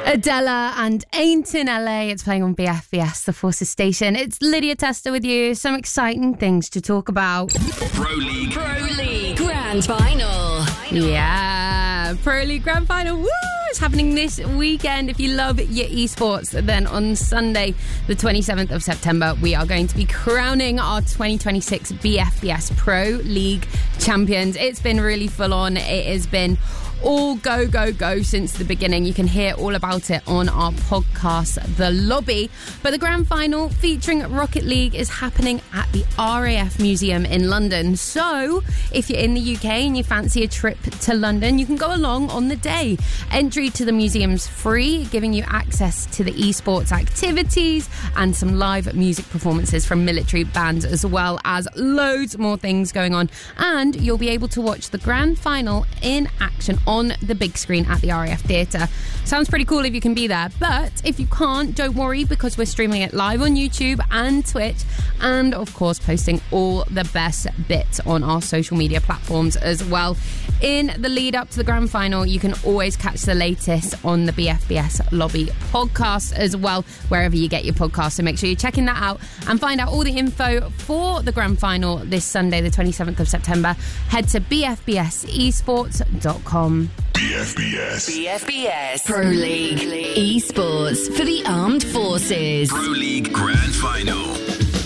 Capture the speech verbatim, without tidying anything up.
Adela and Ain't in L A. It's playing on B F B S, the Forces station. It's Lydia Tester with you. Some exciting things to talk about. Pro League. Pro League Grand Final. Yeah, Pro League Grand Final. Woo! It's happening this weekend. If you love your esports, then on Sunday, the twenty-seventh of September, we are going to be crowning our twenty twenty-six B F B S Pro League champions. It's been really full on. It has been all go, go, go since the beginning. You can hear all about it on our podcast, The Lobby. But the grand final featuring Rocket League is happening at the R A F Museum in London. So if you're in the U K and you fancy a trip to London, you can go along on the day. Entry to the museum's free, giving you access to the esports activities and some live music performances from military bands, as well as loads more things going on. And you'll be able to watch the grand final in action on the big screen at the R A F Theatre. Sounds pretty cool if you can be there, but if you can't, don't worry, because we're streaming it live on YouTube and Twitch, and of course posting all the best bits on our social media platforms as well. In the lead up to the grand final, you can always catch the latest on the B F B S Lobby podcast as well, wherever you get your podcast. So make sure you're checking that out and find out all the info for the grand final this Sunday, the twenty-seventh of September. Head to b f b s esports dot com. B F B S. B F B S Pro League Esports for the Armed Forces. Pro League Grand Final.